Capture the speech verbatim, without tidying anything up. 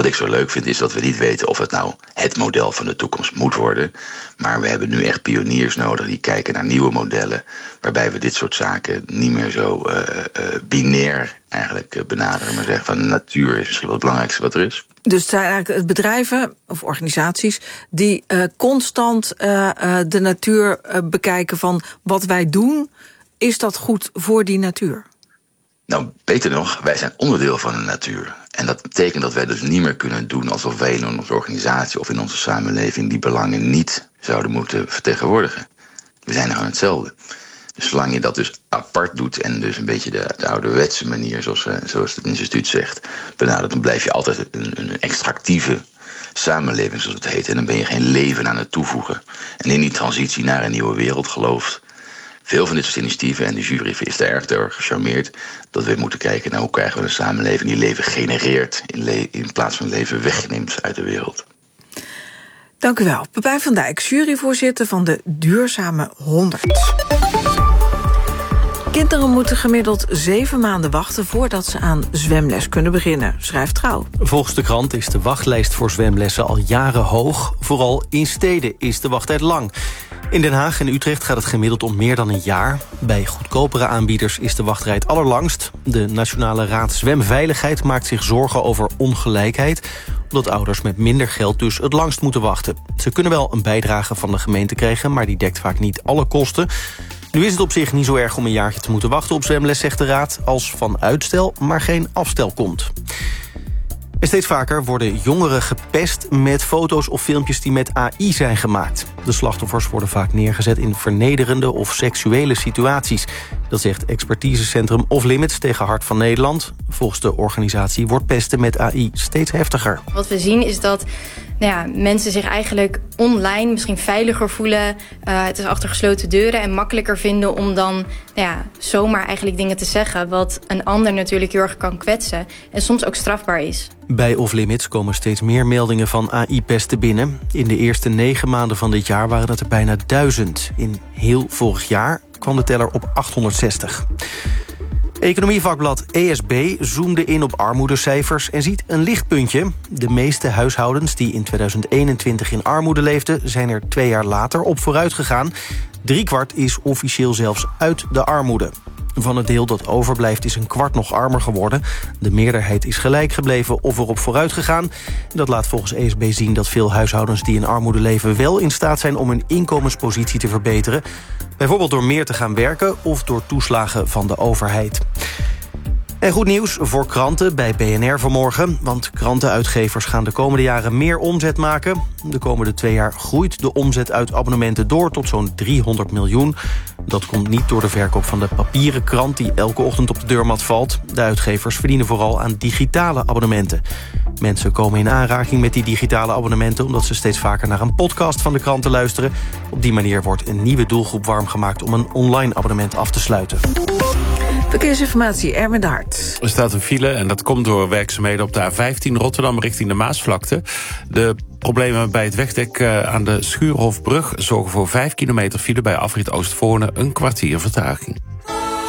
wat ik zo leuk vind is dat we niet weten of het nou het model van de toekomst moet worden. Maar we hebben nu echt pioniers nodig die kijken naar nieuwe modellen, waarbij we dit soort zaken niet meer zo uh, uh, binair eigenlijk uh, benaderen. Maar zeggen van de natuur is misschien wel het belangrijkste wat er is. Dus het zijn eigenlijk bedrijven of organisaties die uh, constant uh, uh, de natuur uh, bekijken van wat wij doen, is dat goed voor die natuur? Nou, beter nog, wij zijn onderdeel van de natuur. En dat betekent dat wij dus niet meer kunnen doen alsof wij in onze organisatie of in onze samenleving die belangen niet zouden moeten vertegenwoordigen. We zijn gewoon hetzelfde. Dus zolang je dat dus apart doet en dus een beetje de, de ouderwetse manier, zoals, zoals het instituut zegt, benadert, dan blijf je altijd een, een extractieve samenleving, zoals het heet. En dan ben je geen leven aan het toevoegen. En in die transitie naar een nieuwe wereld gelooft veel van dit soort initiatieven, en de jury is daar erg door gecharmeerd, dat we moeten kijken naar hoe krijgen we een samenleving die leven genereert in, le- in plaats van leven wegneemt uit de wereld. Dank u wel. Pepijn van Dijk, juryvoorzitter van de Duurzame honderd. Kinderen moeten gemiddeld zeven maanden wachten voordat ze aan zwemles kunnen beginnen, schrijft Trouw. Volgens de krant is de wachtlijst voor zwemlessen al jaren hoog. Vooral in steden is de wachttijd lang. In Den Haag en Utrecht gaat het gemiddeld om meer dan een jaar. Bij goedkopere aanbieders is de wachtrij het allerlangst. De Nationale Raad Zwemveiligheid maakt zich zorgen over ongelijkheid, omdat ouders met minder geld dus het langst moeten wachten. Ze kunnen wel een bijdrage van de gemeente krijgen, maar die dekt vaak niet alle kosten. Nu is het op zich niet zo erg om een jaartje te moeten wachten op zwemles, zegt de Raad, als van uitstel maar geen afstel komt. En steeds vaker worden jongeren gepest met foto's of filmpjes die met A I zijn gemaakt. De slachtoffers worden vaak neergezet in vernederende of seksuele situaties. Dat zegt expertisecentrum Off Limits tegen Hart van Nederland. Volgens de organisatie wordt pesten met A I steeds heftiger. Wat we zien is dat nou ja, mensen zich eigenlijk online misschien veiliger voelen. Uh, het is achter gesloten deuren en makkelijker vinden om dan nou ja, zomaar eigenlijk dingen te zeggen, wat een ander natuurlijk heel erg kan kwetsen en soms ook strafbaar is. Bij Off Limits komen steeds meer meldingen van A I-pesten binnen. In de eerste negen maanden van dit jaar waren het er bijna duizend. In heel vorig jaar kwam de teller op achthonderdzestig. Economievakblad E S B zoomde in op armoedecijfers en ziet een lichtpuntje. De meeste huishoudens die in tweeduizend eenentwintig in armoede leefden, zijn er twee jaar later op vooruit gegaan. Driekwart is officieel zelfs uit de armoede. Van het deel dat overblijft is een kwart nog armer geworden. De meerderheid is gelijk gebleven of erop vooruit gegaan. Dat laat volgens E S B zien dat veel huishoudens die in armoede leven wel in staat zijn om hun inkomenspositie te verbeteren. Bijvoorbeeld door meer te gaan werken of door toeslagen van de overheid. En goed nieuws voor kranten bij B N R vanmorgen. Want krantenuitgevers gaan de komende jaren meer omzet maken. De komende twee jaar groeit de omzet uit abonnementen door tot zo'n driehonderd miljoen. Dat komt niet door de verkoop van de papieren krant die elke ochtend op de deurmat valt. De uitgevers verdienen vooral aan digitale abonnementen. Mensen komen in aanraking met die digitale abonnementen omdat ze steeds vaker naar een podcast van de kranten luisteren. Op die manier wordt een nieuwe doelgroep warm gemaakt om een online abonnement af te sluiten. Verkeersinformatie, Erwin de Hart. Er staat een file en dat komt door werkzaamheden op de A vijftien Rotterdam richting de Maasvlakte. De problemen bij het wegdek aan de Schuurhofbrug zorgen voor vijf kilometer file bij afrit Oostvoorne, een kwartier vertraging.